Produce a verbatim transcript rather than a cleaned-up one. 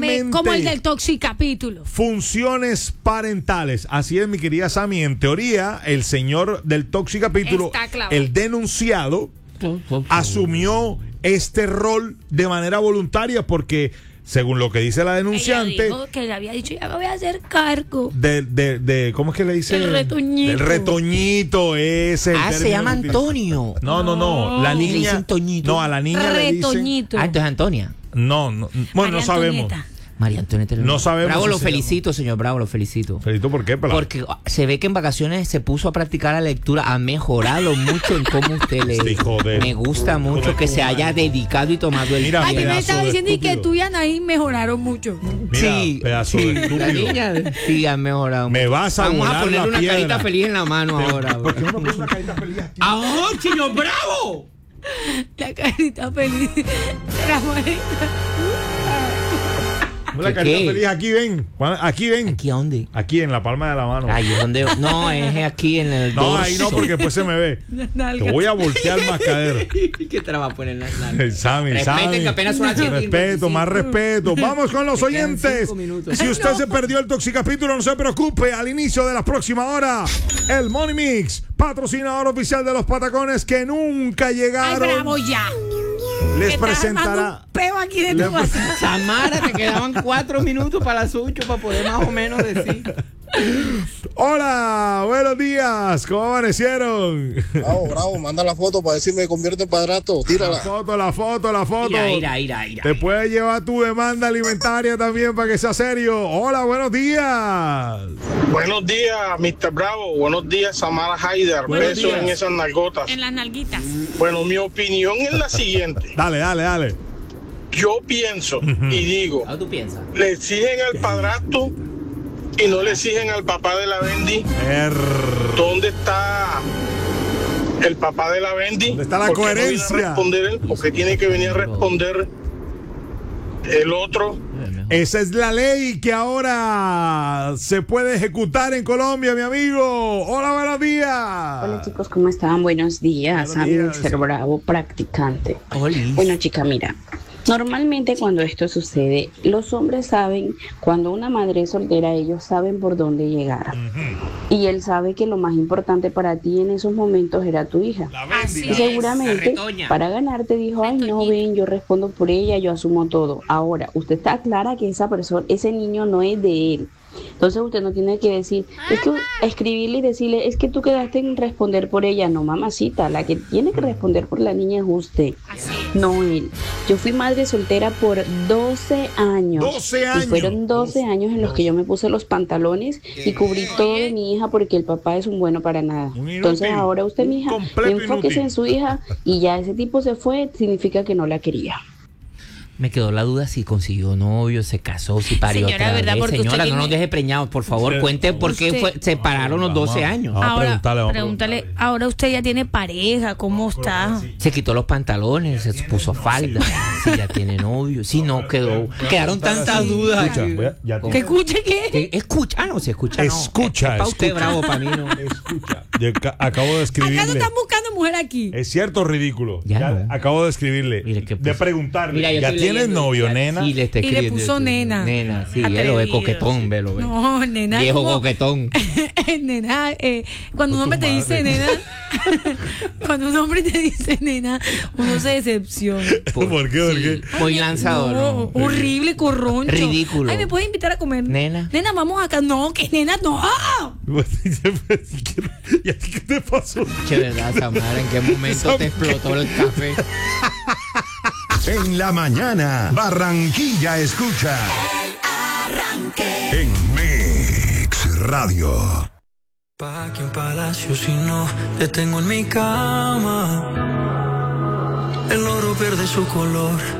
Como el del Toxicapítulo. Funciones parentales. Así es, mi querida Sammy. En teoría, el señor del Toxicapítulo, el denunciado, asumió este rol de manera voluntaria porque, según lo que dice la denunciante, ella dijo que le había dicho, ya me voy a hacer cargo de, de, de ¿cómo es que le dice? El retoñito. El retoñito ese. Ah, se llama Antonio. No, no, no. La niña. Le dicen Toñito. No, a la niña Retoñito. le dicen. Ah, entonces Antonia. No, no. Bueno, María no sabemos. Antonieta. María Antonieta. No sabemos. Bravo, si lo se felicito, llama. señor Bravo, lo felicito. ¿Felicito por qué? Pelado? Porque se ve que en vacaciones se puso a practicar la lectura, ha mejorado mucho en cómo usted lee. Sí, joder. Me gusta mucho Joder, que se joder. haya dedicado y tomado el Mira, Ay, tiempo. me estaba pedazo de diciendo y que estúpido. tú y Anaí mejoraron mucho. Mira, Sí, pedazo sí, de la estúpido. niña sí han mejorado. Me mucho. vas a Vamos a volar poner la una piedra. carita feliz en la mano ahora. ¿Por qué no me pones una carita feliz aquí? ¡Ah, señor Bravo! La carita feliz. La manita. La ¿Qué, carita qué? feliz, aquí ven. Juan, aquí ven. ¿Aquí a dónde? Aquí en la palma de la mano. Ay, ¿es donde? No, es aquí en el No, dorso. ahí no, porque después se me ve. Nalga. Te voy a voltear mascadero. ¿Qué te la va a poner en las nalgas? Sammy, Respeten Sammy. que apenas son las siete y Respeto, veinticinco. más respeto. Vamos con los Te quedan oyentes. cinco minutos. Si usted se perdió el Toxicapítulo, no se preocupe. Al inicio de la próxima hora, el Money Mix, patrocinador oficial de los patacones que nunca Ay, llegaron, bravo ya. les Que estás armando presentará. un peo aquí de Le tu casa. Samara, te quedaban cuatro minutos para las ocho para poder más o menos decir. Hola, buenos días. ¿Cómo amanecieron? Bravo, bravo, manda la foto para decir me convierte en padrastro, La tírala. foto, la foto, la foto. Ira, ira, ira, ira. Te puedes llevar tu demanda alimentaria también para que sea serio. Hola, buenos días. Buenos días, mister Bravo. Buenos días, Samara Haider. Buenos Besos días. en esas nalgotas. En las nalguitas. Bueno, mi opinión es la siguiente. Dale, dale, dale. Yo pienso y digo, ¿Qué tú piensas? le exigen al padrastro y no le exigen al papá de la Bendy. Er, ¿Dónde está el papá de la Bendy? ¿Dónde está la ¿Por qué no viene a coherencia? responder él? ¿Por qué tiene que venir a responder el otro? Esa es la ley que ahora se puede ejecutar en Colombia, mi amigo. Hola, buenos días. Hola chicos, ¿cómo están? Buenos días, Buenos a días. mister Bravo, practicante. Oli. Bueno chica, mira, normalmente cuando esto sucede, los hombres saben, cuando una madre es soltera, ellos saben por dónde llegar. Y él sabe que lo más importante para ti en esos momentos era tu hija. La Así Bendy. Y es. seguramente la retoña. para ganarte dijo, ay no, ven, yo respondo por ella, yo asumo todo. Ahora, usted está clara que esa persona, ese niño no es de él. Entonces usted no tiene que decir, es que escribirle y decirle, es que tú quedaste en responder por ella. No, mamacita, la que tiene que responder por la niña es usted, Así no él. Yo fui madre soltera por doce años. doce años. Y fueron doce años en los que yo me puse los pantalones y cubrí todo de mi hija porque el papá es un bueno para nada. Un inútil. Entonces ahora usted, Un mi hija, completo enfóquese inútil. en su hija y ya ese tipo se fue, significa que no la quería. Me quedó la duda si consiguió novio, se casó, si parió Señora, otra ¿verdad? vez. Porque usted Señora, no tiene- nos deje preñados, por favor. Usted- Cuente por qué usted- fue, se pararon los Vamos, doce vamos. años. Vamos a Ahora, preguntarle, vamos a pregúntale, preguntarle. ahora usted ya tiene pareja, ¿cómo está? Se quitó los pantalones, se puso falda, si ya tiene novio, si no quedó. Quedaron tantas dudas. Escucha, voy a- ya ¿Que tiene- escuche qué? Eh, Escucha, ah, no, se escucha. Escucha, No. Es, para usted, escucha. Bravo, para mí no. Escucha, yo ca- acabo de Acá no escribirle. están buscando mujer aquí. Es cierto, ridículo. Ya Ya no. acabo de escribirle. Mire qué de puso. preguntarle. Mira, yo ¿Ya estoy tienes leyendo, novio, ya- nena? Sí, le está Y le escribiendo. puso nena. Nena, sí, él lo ve Atrevido. coquetón, ve, lo ve. No, nena. Viejo como- coquetón. Nena, eh, cuando un Con hombre tu te dice madre. nena, cuando un hombre te dice nena, uno se decepciona. ¿Por qué? ¿Por Sí, qué? muy lanzador. No, ¿no? horrible, corroncho. Ridículo. Ay, ¿me puedes invitar a comer? Nena. Nena, vamos acá. No, que nena, no. ¿Y a ti qué te pasó? Che, verdad, Samara, ¿en qué momento te explotó el café? En la mañana, Barranquilla escucha. En Mix Radio. Pa' que un palacio si no te tengo en mi cama. El oro pierde su color